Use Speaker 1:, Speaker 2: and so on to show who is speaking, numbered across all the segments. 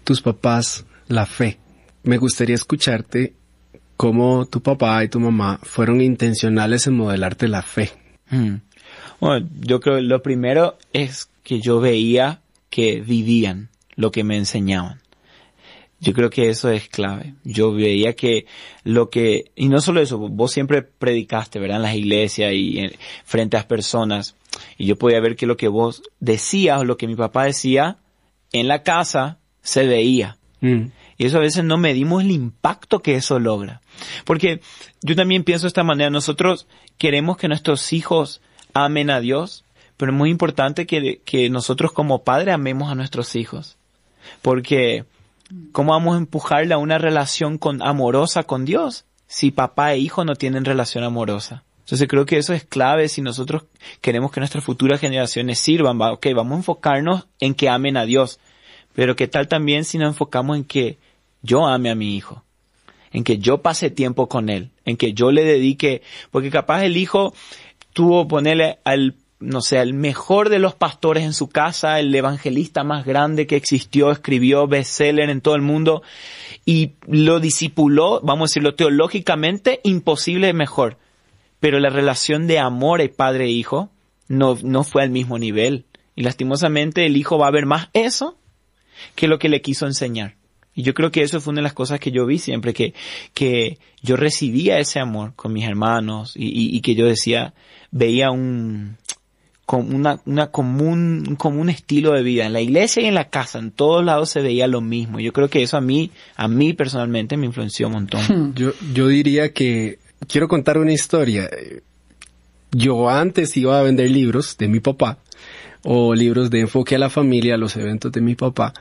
Speaker 1: tus papás la fe. Me gustaría escucharte cómo tu papá y tu mamá fueron intencionales en modelarte la fe.
Speaker 2: Bueno, yo creo que lo primero es que yo veía que vivían lo que me enseñaban. Yo creo que eso es clave. Yo veía que y no solo eso, vos siempre predicaste, ¿verdad? En las iglesias y frente a las personas. Y yo podía ver que lo que vos decías o lo que mi papá decía en la casa se veía. Y eso a veces no medimos el impacto que eso logra. Porque yo también pienso de esta manera. Nosotros queremos que nuestros hijos amen a Dios, pero es muy importante que nosotros como padres amemos a nuestros hijos. Porque ¿cómo vamos a empujarle a una relación amorosa con Dios si papá e hijo no tienen relación amorosa? Entonces creo que eso es clave si nosotros queremos que nuestras futuras generaciones sirvan. Ok, vamos a enfocarnos en que amen a Dios. Pero ¿qué tal también si nos enfocamos en que yo ame a mi hijo? En que yo pase tiempo con él. En que yo le dedique... Porque capaz el hijo tuvo ponerle al mejor de los pastores en su casa, el evangelista más grande que existió, escribió bestseller en todo el mundo y lo discipuló, vamos a decirlo teológicamente, imposible mejor. Pero la relación de amor de padre e hijo no fue al mismo nivel. Y lastimosamente el hijo va a ver más eso que lo que le quiso enseñar. Y yo creo que eso fue una de las cosas que yo vi siempre, que yo recibía ese amor con mis hermanos y que yo veía un común estilo de vida. En la iglesia y en la casa, en todos lados se veía lo mismo. Yo creo que eso a mí personalmente me influenció un montón.
Speaker 1: Yo diría que quiero contar una historia. Yo antes iba a vender libros de mi papá o libros de enfoque a la familia, a los eventos de mi papá.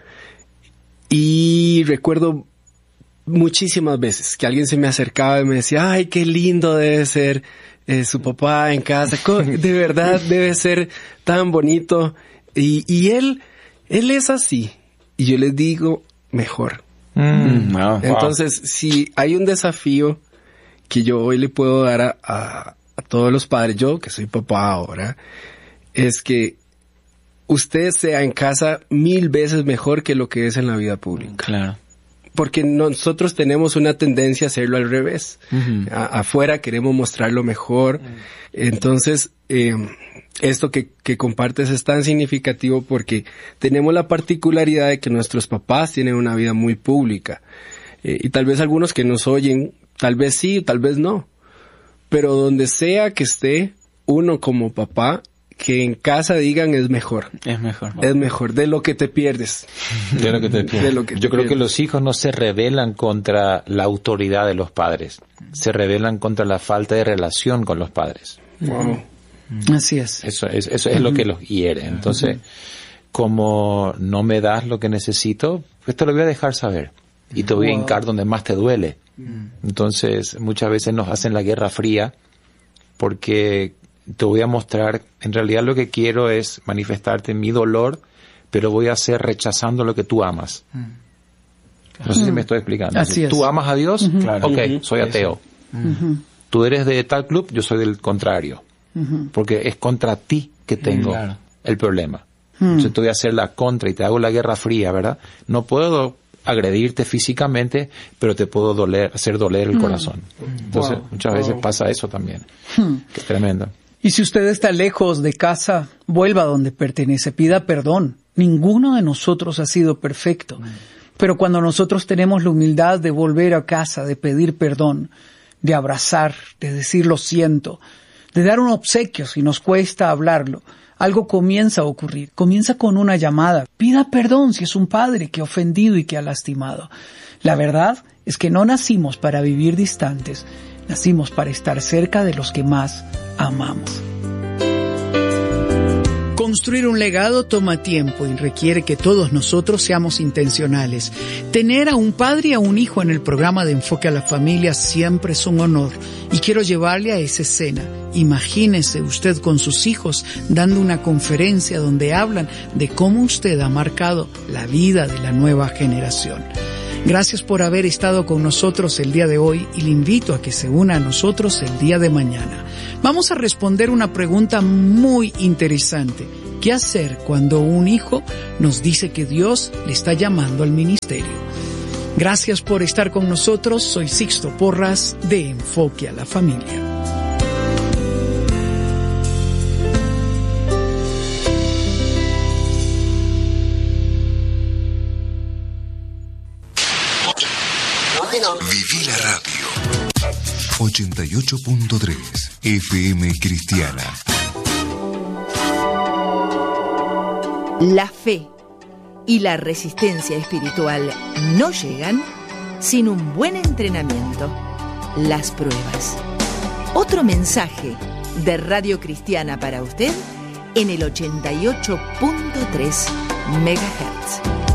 Speaker 1: Y recuerdo muchísimas veces que alguien se me acercaba y me decía, ay, qué lindo debe ser su papá en casa, de verdad debe ser tan bonito. Y él es así. Y yo les digo, mejor. Entonces, si hay un desafío que yo hoy le puedo dar a todos los padres, yo que soy papá ahora, es que usted sea en casa 1000 veces mejor que lo que es en la vida pública.
Speaker 2: Claro.
Speaker 1: Porque nosotros tenemos una tendencia a hacerlo al revés. Afuera queremos mostrar lo mejor. Entonces, esto que compartes es tan significativo porque tenemos la particularidad de que nuestros papás tienen una vida muy pública. Y tal vez algunos que nos oyen, tal vez sí, tal vez no. Pero donde sea que esté, uno como papá, que en casa digan es mejor.
Speaker 2: Es mejor.
Speaker 1: Es mejor, de lo que te pierdes.
Speaker 3: De lo que te pierdes. Yo creo que los hijos no se rebelan contra la autoridad de los padres. Se rebelan contra la falta de relación con los padres.
Speaker 1: Wow.
Speaker 4: Así es.
Speaker 3: Eso es lo que los hiere. Entonces, como no me das lo que necesito, pues te lo voy a dejar saber. Y te voy a hincar donde más te duele. Entonces, muchas veces nos hacen la guerra fría porque te voy a mostrar, en realidad lo que quiero es manifestarte mi dolor, pero voy a hacer rechazando lo que tú amas. No sé si me estoy explicando.
Speaker 4: Así es.
Speaker 3: ¿Tú amas a Dios? Claro. Ok, soy ateo. Tú eres de tal club, yo soy del contrario. Porque es contra ti que tengo el problema. Entonces te voy a hacer la contra y te hago la guerra fría, ¿verdad? No puedo agredirte físicamente, pero te puedo hacer doler el corazón. Entonces muchas veces pasa eso también. Qué tremendo.
Speaker 4: Y si usted está lejos de casa, vuelva a donde pertenece, pida perdón. Ninguno de nosotros ha sido perfecto. Pero cuando nosotros tenemos la humildad de volver a casa, de pedir perdón, de abrazar, de decir lo siento, de dar un obsequio si nos cuesta hablarlo, algo comienza a ocurrir. Comienza con una llamada. Pida perdón si es un padre que ha ofendido y que ha lastimado. La verdad es que no nacimos para vivir distantes. Nacimos para estar cerca de los que más amamos. Construir un legado toma tiempo y requiere que todos nosotros seamos intencionales. Tener a un padre y a un hijo en el programa de Enfoque a la Familia siempre es un honor. Y quiero llevarle a esa escena. Imagínese usted con sus hijos dando una conferencia donde hablan de cómo usted ha marcado la vida de la nueva generación. Gracias por haber estado con nosotros el día de hoy y le invito a que se una a nosotros el día de mañana. Vamos a responder una pregunta muy interesante. ¿Qué hacer cuando un hijo nos dice que Dios le está llamando al ministerio? Gracias por estar con nosotros. Soy Sixto Porras de Enfoque a la Familia.
Speaker 5: Viví la radio. 88.3 FM Cristiana.
Speaker 6: La fe y la resistencia espiritual no llegan sin un buen entrenamiento. Las pruebas. Otro mensaje de Radio Cristiana para usted en el 88.3 MHz.